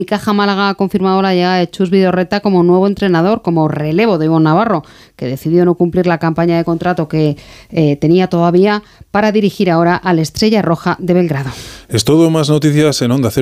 Y Caja Málaga ha confirmado la llegada de Chus Vidorreta como nuevo entrenador, como relevo de Ivonne Navarro, que decidió no cumplir la campaña de contrato que tenía todavía para dirigir ahora al Estrella Roja de Belgrado. Es todo, más noticias en Onda Cero.